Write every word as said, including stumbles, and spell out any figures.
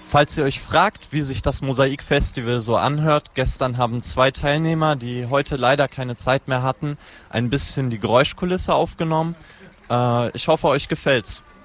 Falls ihr euch fragt, wie sich das Mosaikfestival so anhört, gestern haben zwei Teilnehmer, die heute leider keine Zeit mehr hatten, ein bisschen die Geräuschkulisse aufgenommen. Äh, ich hoffe, euch gefällt's.